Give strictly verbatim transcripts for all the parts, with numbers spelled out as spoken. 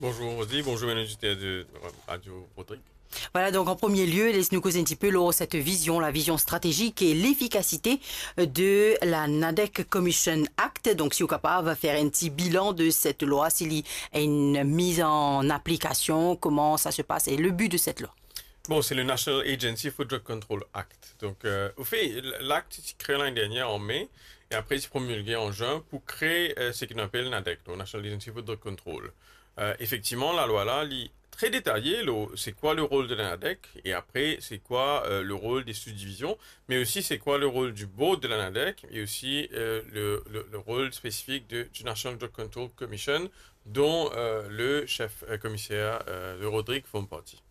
Bonjour Rosy, bonjour Ménagité de Radio Rodrigue. Voilà, donc en premier lieu, laisse-nous causer un petit peu là, cette vision, la vision stratégique et l'efficacité de la NADEC Commission Act. Donc, si vous êtes capable de faire un petit bilan de cette loi, s'il y a une mise en application, comment ça se passe et le but de cette loi. Bon, c'est le National Agency for Drug Control Act. Donc, euh, au fait, l'acte est créé l'année dernière en mai et après il s'est promulgué en juin pour créer euh, ce qu'on appelle NADEC, donc National Agency for Drug Control. Euh, effectivement, la loi là, est très détaillée, c'est quoi le rôle de la NADEC et après c'est quoi euh, le rôle des subdivisions, mais aussi c'est quoi le rôle du board de la NADEC et aussi euh, le, le, le rôle spécifique de, du National Drug Control Commission dont euh, le chef euh, commissaire euh, de Rodrigue font partie.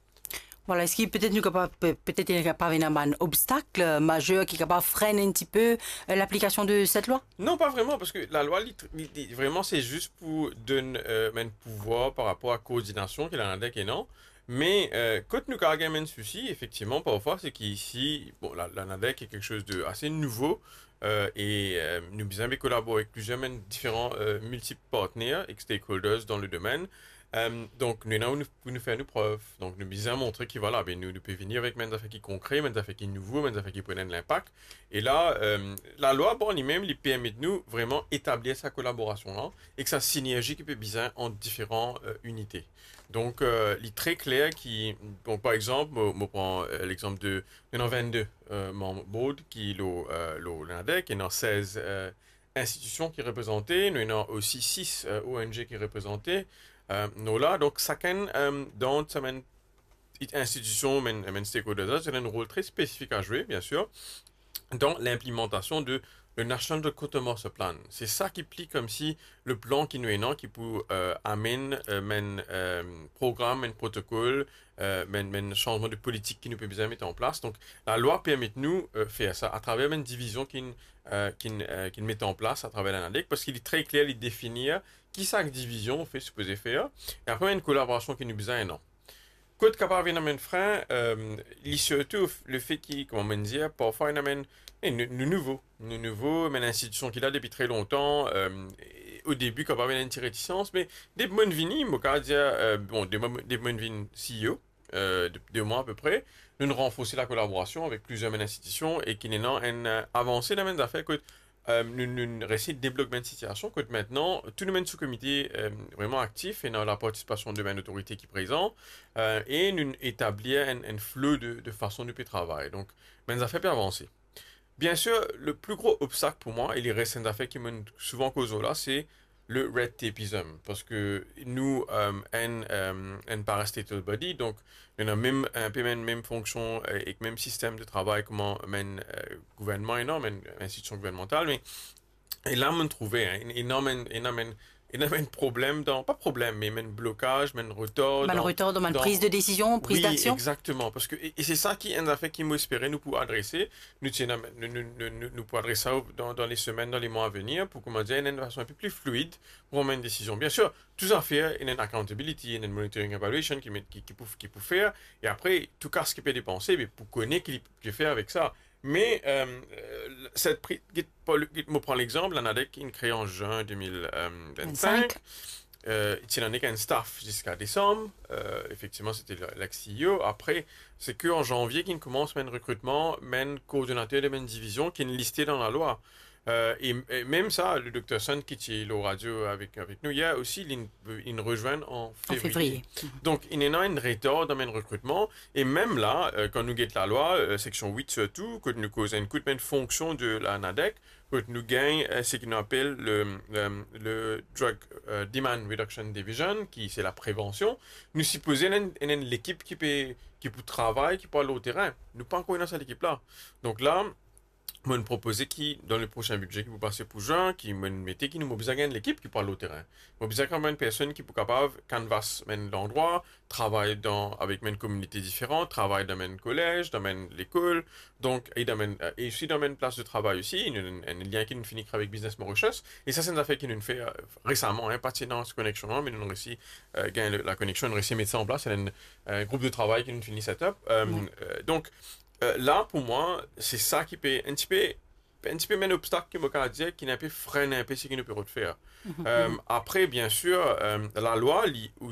Voilà, est-ce qu'il peut-être nous capable peut-être est capable un obstacle majeur qui est capable de freiner un petit peu l'application de cette loi? Non, pas vraiment, parce que la loi, vraiment, c'est juste pour donner euh, un pouvoir par rapport à la coordination qu'il a en et non. Mais euh, quand nous avons un souci, effectivement, parfois, c'est qu'ici, bon, la, la NADEC est quelque chose d'assez nouveau euh, et euh, nous avons collaboré avec plusieurs différents euh, multiples partenaires et stakeholders dans le domaine. Um, donc, nous avons nous faire une preuve. Donc, nous avons montré que voilà, ben, nous, nous pouvons venir avec des affaires qui concrètes, des affaires qui nouveaux, des affaires qui prennent de l'impact. Et là, um, la loi, bon, lui-même, lui permet de nous vraiment établir sa collaboration-là et que sa synergie qui peut bien entre différentes euh, unités. Donc, euh, il est très clair qui, bon, par exemple, je prends euh, l'exemple de, nous avons vingt-deux euh, membres board qui est l'ANADEC et nous avons seize euh, institutions qui sont représentées, nous avons aussi six euh, O N G qui sont représentées. Euh, nous là, donc chacun euh, dans cette institution, men stakeholders, a un rôle très spécifique à jouer, bien sûr, dans l'implémentation de le National Drug Control Master Plan. C'est ça qui plie comme si le plan qui nous est non, qui peut euh, amener euh, men euh, programme, un protocole, euh, men, men changement de politique qui nous peut bien mettre en place. Donc la loi permet de nous euh, faire ça à travers une division qui euh, qui euh, qui met en place à travers l'analyse parce qu'il est très clair de définir qui chaque division fait supposé faire et après une collaboration qui nous besoin non. Côte capable de un frein, euh, il surtout le fait qu'il, comment on dit, parfois il amène nous nouveau, nous nouveau, mais l'institution qu'il a depuis très longtemps, euh, au début capable d'une réticence, mais des bonnes vignes, moi dire, euh, bon, des, des bonnes vignes C E O, euh, de deux mois à peu près, nous nous renforcer la collaboration avec plusieurs institutions et qui n'est non une avancée dans les affaires que euh, nous, nous récit débloquement de situation que maintenant tout le monde sous comité euh, vraiment actif et dans la participation de l'autorité qui est présente euh, et nous établir un, un flot de, de façon de travail. Donc, mais ça fait avancer. Bien sûr, le plus gros obstacle pour moi et les récents d'affaires qui m'ont souvent causé là, c'est le red tapeism. Parce que nous, euh, un, euh, un parastatal body, donc, on a même un peu même, même fonction et même système de travail comme un euh, gouvernement énorme, une institution gouvernementale, mais et là, on trouvait un énorme, énorme, énorme problème dans, pas problème, mais un blocage, un retard. Un retard dans la prise de décision, prise oui, d'action. Exactement, parce que, et, et c'est ça qui est un fait qui m'espérait nous pour adresser, nous, nous, nous, nous, nous pour adresser ça dans, dans les semaines, dans les mois à venir, pour, comment dire, une façon un peu plus fluide pour prendre une décision. Bien sûr, tout ça fait, il y a une accountability, une monitoring evaluation qui, qui, qui, peut, qui peut faire, et après, tout cas, ce qui peut dépenser, mais pour connaître qu'il peut faire avec ça. Mais euh, cette prise, je prends l'exemple, l'ANADEC qui est créée en juin deux mille vingt-cinq. Euh, il n'en est qu'un staff jusqu'à décembre. Euh, effectivement, c'était l'ex-C E O. Après, c'est qu'en janvier qu'il commence un recrutement, un coordonnateur de une division qui est listé dans la loi. Euh, et, et même ça, le docteur Sun qui est au radio avec, avec nous, il y a aussi, il, il nous rejoint en février. En février. Donc, il y a un retard dans le recrutement. Et même là, euh, quand nous guettons la loi, euh, section huit surtout, quand nous causons une toute fonction de la NADEC, quand nous gagnons euh, ce qu'on appelle le, le, le Drug uh, Demand Reduction Division, qui c'est la prévention, nous supposons l'équipe qui peut, qui peut travailler, qui peut aller au terrain. Nous pas encore dans cette équipe-là. Donc là, moi, je proposais qui, dans le prochain budget qui vous passez pour juin, qui me mettait qui nous m'a besoin de l'équipe qui parle au terrain. Moi, besoin quand même une personne qui est capable, canvas même l'endroit, travaille dans, avec une communauté différente, travaille dans un collège, dans l'école, donc, et, dans une, et aussi dans une place de travail aussi, il y a un, un lien qui nous finit avec Business Mauritius. Et ça, c'est une affaire qui nous fait euh, récemment, hein, pas dans cette connexion, mais nous avons réussi, euh, gagner la connexion, nous avons réussi à mettre ça en place. C'est un, un groupe de travail qui nous finit setup. Euh, mmh. euh, donc, Euh, là, pour moi, c'est ça qui peut un petit peu un petit peu un obstacle qui me dire qui n'a pas freiné un peu ce qui nous peut faire. Euh, après, bien sûr, euh, la loi, li,